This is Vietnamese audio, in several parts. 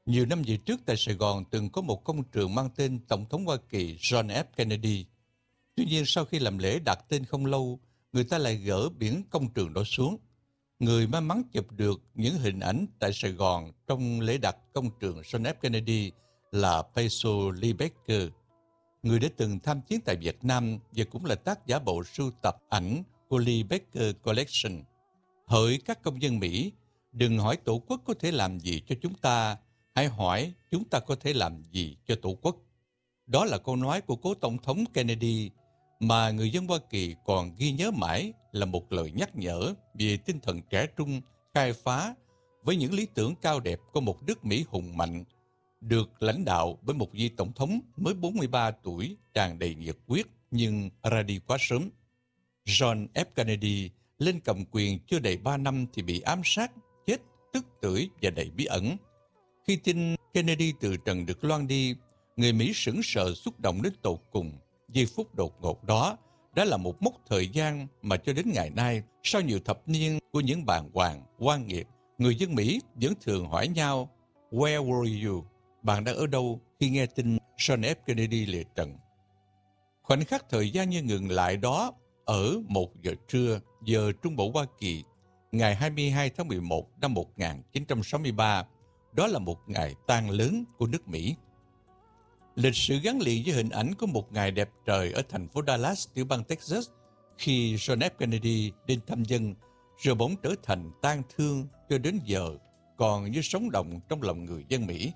Nhiều năm về trước tại Sài Gòn từng có một công trường mang tên Tổng thống Hoa Kỳ John F. Kennedy. Tuy nhiên sau khi làm lễ đặt tên không lâu, người ta lại gỡ biển công trường đó xuống. Người may mắn chụp được những hình ảnh tại Sài Gòn trong lễ đặt công trường John F. Kennedy là Peso Lee Baker, người đã từng tham chiến tại Việt Nam và cũng là tác giả bộ sưu tập ảnh của Lee Baker Collection. Hỡi các công dân Mỹ, đừng hỏi Tổ quốc có thể làm gì cho chúng ta, hãy hỏi chúng ta có thể làm gì cho Tổ quốc. Đó là câu nói của cố Tổng thống Kennedy mà người dân Hoa Kỳ còn ghi nhớ mãi là một lời nhắc nhở về tinh thần trẻ trung, khai phá với những lý tưởng cao đẹp của một nước Mỹ hùng mạnh, được lãnh đạo bởi một vị Tổng thống mới 43 tuổi tràn đầy nhiệt huyết nhưng ra đi quá sớm. John F. Kennedy lên cầm quyền chưa đầy 3 năm thì bị ám sát, chết tức tưởi và đầy bí ẩn. Khi tin Kennedy từ trần được loan đi, người Mỹ sững sờ xúc động đến tột cùng. Giây phút đột ngột đó đã là một mốc thời gian mà cho đến ngày nay, sau nhiều thập niên của những bàng hoàng, oan nghiệt, người dân Mỹ vẫn thường hỏi nhau, Where were you? Bạn đang ở đâu khi nghe tin John F. Kennedy lìa trần? Khoảnh khắc thời gian như ngừng lại đó ở 1 giờ trưa, giờ Trung Bộ Hoa Kỳ, ngày 22 tháng 11 năm 1963, đó là một ngày tang lớn của nước Mỹ. Lịch sử gắn liền với hình ảnh của một ngày đẹp trời ở thành phố Dallas, tiểu bang Texas, khi John F. Kennedy đến thăm dân, rồi bỗng trở thành tang thương cho đến giờ, còn như sống động trong lòng người dân Mỹ.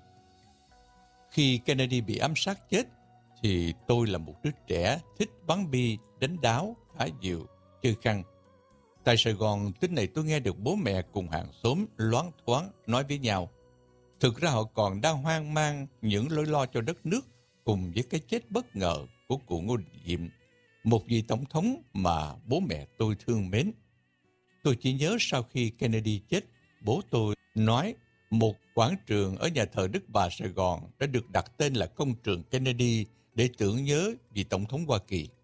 Khi Kennedy bị ám sát chết, thì tôi là một đứa trẻ thích bắn bi, đánh đáo, thả diều, chơi khăn. Tại Sài Gòn, tin này tôi nghe được bố mẹ cùng hàng xóm loáng thoáng nói với nhau. Thực ra họ còn đang hoang mang những nỗi lo cho đất nước cùng với cái chết bất ngờ của cụ Ngô Đình Diệm, một vị tổng thống mà bố mẹ tôi thương mến. Tôi chỉ nhớ sau khi Kennedy chết, bố tôi nói một quảng trường ở nhà thờ Đức Bà Sài Gòn đã được đặt tên là công trường Kennedy để tưởng nhớ vị tổng thống Hoa Kỳ.